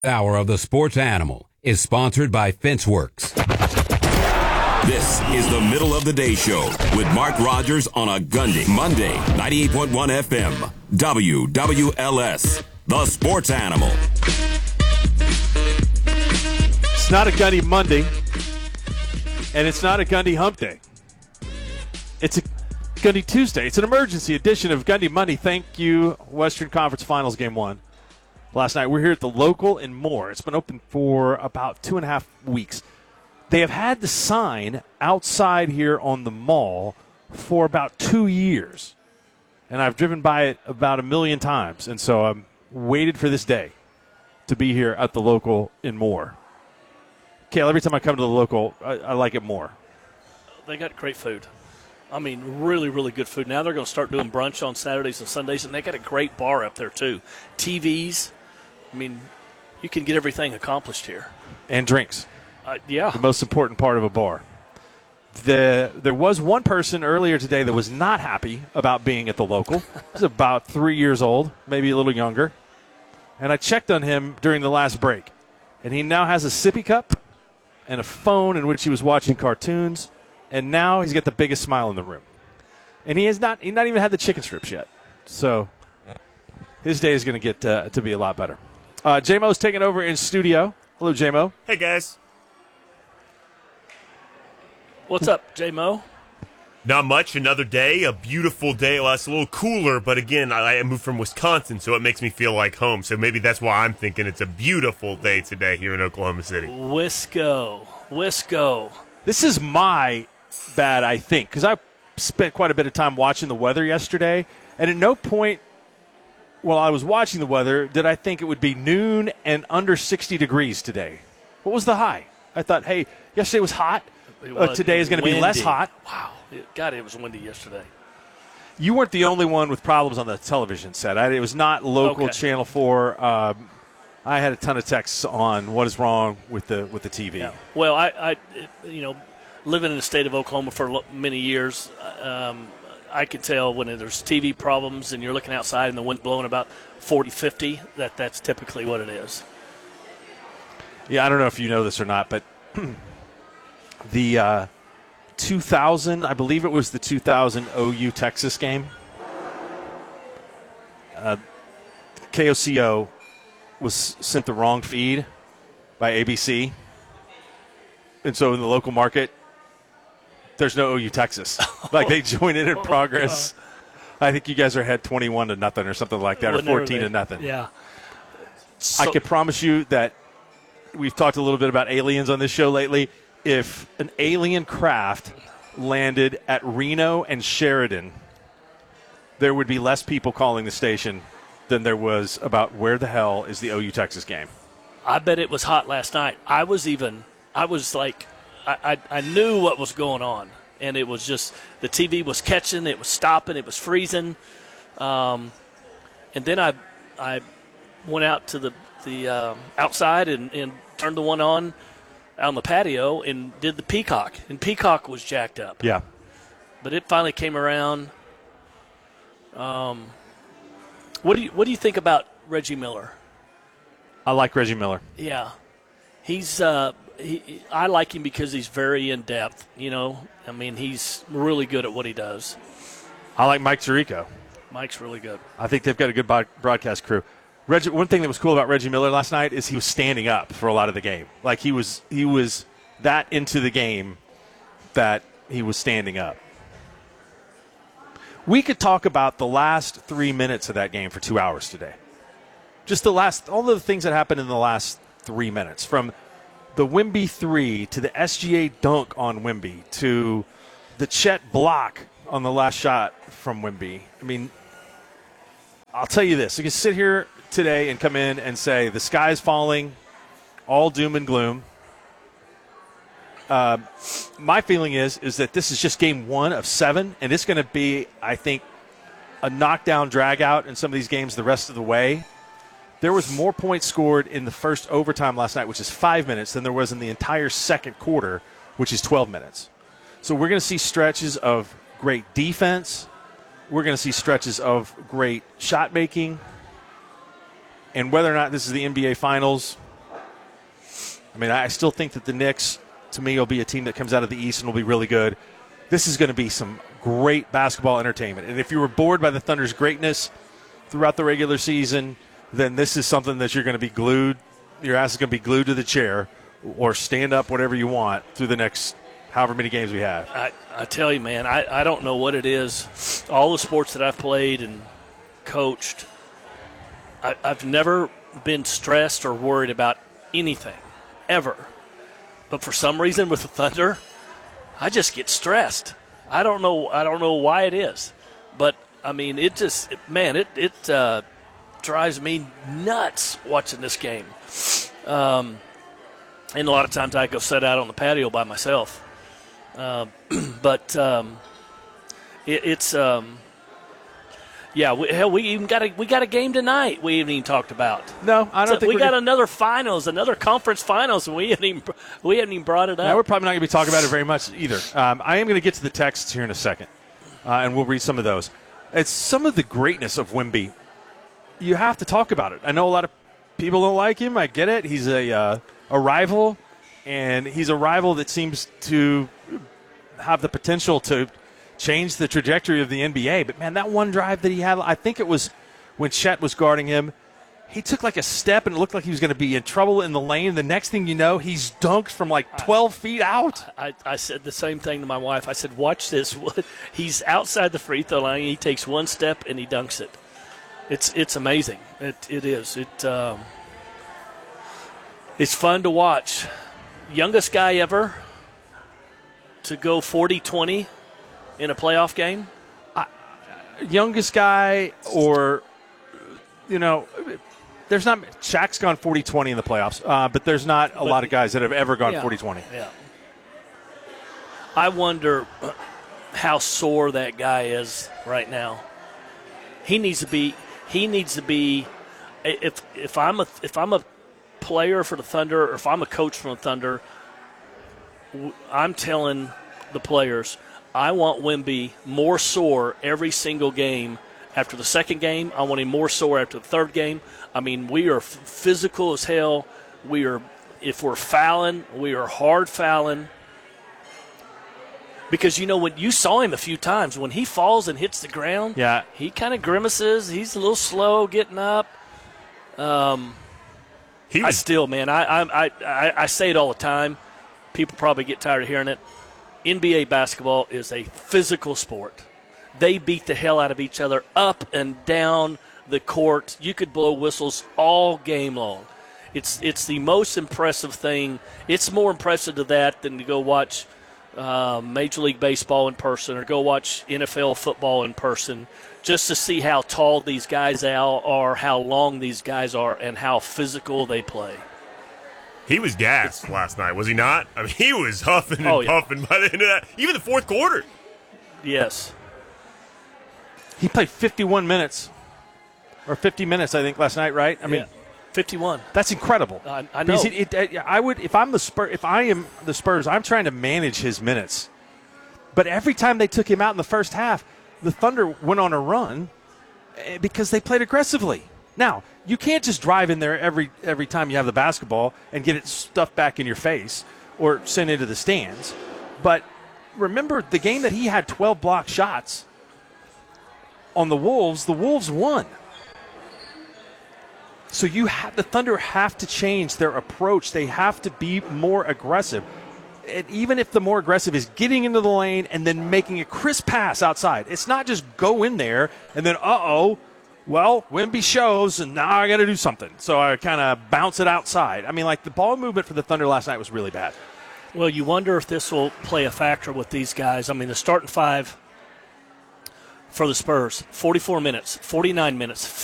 hour of the Sports Animal is sponsored by Fenceworks. This is the Middle of the Day Show with Mark Rogers on a Gundy. Monday, 98.1 FM, WWLS, the Sports Animal. It's not a Gundy Monday, and it's not a Gundy Hump Day. It's a Gundy Tuesday. It's an emergency edition of Gundy Monday. Thank you, Western Conference Finals Game 1. Last night, we're here at the Local and More. It's been open for about 2.5 weeks. They have had the sign outside here on the mall for about 2 years. And I've driven by it about 1 million times. And so I'm waited for this day to be here at the Local and More. Kale, every time I come to the Local, I like it more. They got great food. I mean, really, really good food. Now they're going to start doing brunch on Saturdays and Sundays, and they got a great bar up there, too. TVs. I mean, you can get everything accomplished here. And drinks. Yeah. The most important part of a bar. There was one person earlier today that was not happy about being at the Local. He's about 3 years old, maybe a little younger. And I checked on him during the last break. And he now has a sippy cup and a phone in which he was watching cartoons. And now he's got the biggest smile in the room. And he's not even had the chicken strips yet. So his day is going to get to be a lot better. J-Mo's taking over in studio. Hello, J-Mo. Hey, guys. What's up, J-Mo? Not much. Another day, a beautiful day. Well, it's a little cooler, but again, I moved from Wisconsin, so it makes me feel like home. So maybe that's why I'm thinking it's a beautiful day today here in Oklahoma City. Wisco. This is my bad, I think, because I spent quite a bit of time watching the weather yesterday, and at no point while I was watching the weather did I think it would be noon and under 60 degrees today. What was the high? I thought, hey, yesterday was hot. Today is going to be less hot. Wow. God, it was windy yesterday. You weren't the only one with problems on the television set. It was not local Okay. Channel 4. I had a ton of texts on what is wrong with the TV. Yeah. Well, I living in the state of Oklahoma for many years, I can tell when there's TV problems and you're looking outside and the wind blowing about 40, 50, that's typically what it is. Yeah, I don't know if you know this or not, but the 2000, I believe it was the 2000 OU Texas game, KOCO was sent the wrong feed by ABC. And so in the local market, there's no OU Texas. Like they join it in progress. I think you guys are ahead 21-0 or something like that, or 14-0. Yeah. I can promise you that we've talked a little bit about aliens on this show lately. If an alien craft landed at Reno and Sheridan, there would be less people calling the station than there was about where the hell is the OU Texas game. I bet it was hot last night. I knew what was going on, and it was just the TV was catching, it was stopping, it was freezing. And then I went out to the outside and turned the one on the patio and did the Peacock, and Peacock was jacked up. Yeah. But it finally came around. What do you think about Reggie Miller? I like Reggie Miller. Yeah. He's I like him because he's very in-depth, I mean, he's really good at what he does. I like Mike Tirico. Mike's really good. I think they've got a good broadcast crew. One thing that was cool about Reggie Miller last night is he was standing up for a lot of the game. Like he was that into the game that he was standing up. We could talk about the last 3 minutes of that game for 2 hours today. Just all the things that happened in the last 3 minutes, from the Wemby 3 to the SGA dunk on Wemby to the Chet block on the last shot from Wemby. I mean, I'll tell you this. You can sit here today and come in and say the sky's falling, all doom and gloom. My feeling is that this is just game 1 of 7, and it's going to be, I think, a knockdown drag-out in some of these games the rest of the way. There was more points scored in the first overtime last night, which is 5 minutes, than there was in the entire second quarter, which is 12 minutes. So we're going to see stretches of great defense. We're going to see stretches of great shot making. And whether or not this is the NBA Finals, I mean, I still think that the Knicks, to me, will be a team that comes out of the East and will be really good. This is going to be some great basketball entertainment. And if you were bored by the Thunder's greatness throughout the regular season, then this is something that you're going to be glued, your ass is going to be glued to the chair or stand up, whatever you want, through the next however many games we have. I tell you, man, I don't know what it is. All the sports that I've played and coached, I've never been stressed or worried about anything, ever. But for some reason with the Thunder, I just get stressed. I don't know why it is. But, I mean, it drives me nuts watching this game. And a lot of times I go sit out on the patio by myself. We even got a game tonight. We haven't even talked about. No, I don't think we got another conference finals, and we haven't even brought it up. No, we're probably not going to be talking about it very much either. I am going to get to the texts here in a second, and we'll read some of those. It's some of the greatness of Wemby. You have to talk about it. I know a lot of people don't like him. I get it. He's a rival, and he's a rival that seems to have the potential to change the trajectory of the NBA. But, man, that one drive that he had, I think it was when Chet was guarding him, he took like a step and it looked like he was going to be in trouble in the lane. The next thing you know, he's dunked from like 12 feet out. I said the same thing to my wife. I said, watch this. He's outside the free throw line. He takes one step and he dunks it. It's amazing. It is. It's fun to watch. Youngest guy ever to go 40-20 in a playoff game? Youngest guy, or, there's not – Shaq's gone 40-20 in the playoffs, but there's not a lot of guys that have ever gone 40-20. Yeah. I wonder how sore that guy is right now. He needs to be if I'm a player for the Thunder, or if I'm a coach for the Thunder, I'm telling the players – I want Wemby more sore every single game. After the second game, I want him more sore after the third game. I mean, we are physical as hell. If we're fouling, we are hard fouling. Because, when you saw him a few times, when he falls and hits the ground, he kind of grimaces. He's a little slow getting up. I say it all the time. People probably get tired of hearing it. NBA basketball is a physical sport. They beat the hell out of each other up and down the court. You could blow whistles all game long. It's the most impressive thing. It's more impressive to that than to go watch Major League Baseball in person or go watch NFL football in person, just to see how tall these guys are, how long these guys are, and how physical they play. He was gassed last night, was he not? I mean, he was huffing and puffing by the end of that. Even the fourth quarter. Yes. He played 51 minutes, or 50 minutes, I think, last night, right? I mean, 51. That's incredible. I know. I would, if I am the Spurs, I'm trying to manage his minutes. But every time they took him out in the first half, the Thunder went on a run because they played aggressively. Now, you can't just drive in there every time you have the basketball and get it stuffed back in your face or sent into the stands. But remember, the game that he had 12 blocked shots on the Wolves won. So the Thunder have to change their approach. They have to be more aggressive. And even if the more aggressive is getting into the lane and then making a crisp pass outside. It's not just go in there and then, well, Wemby shows, and now I got to do something. So I kind of bounce it outside. I mean, like, the ball movement for the Thunder last night was really bad. Well, you wonder if this will play a factor with these guys. I mean, the starting five for the Spurs, 44 minutes, 49 minutes,